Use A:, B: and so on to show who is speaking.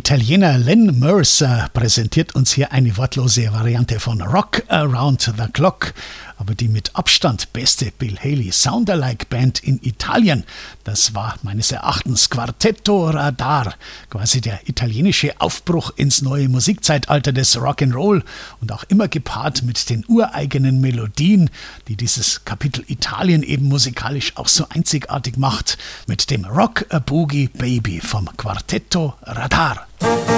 A: Italiener Len Mercer präsentiert uns hier eine wortlose Variante von Rock Around the Clock. Aber die mit Abstand beste Bill Haley Sound-alike-Band in Italien, das war meines Erachtens Quartetto Radar, quasi der italienische Aufbruch ins neue Musikzeitalter des Rock'n'Roll und auch immer gepaart mit den ureigenen Melodien, die dieses Kapitel Italien eben musikalisch auch so einzigartig macht, mit dem Rock a Boogie Baby vom Quartetto Radar.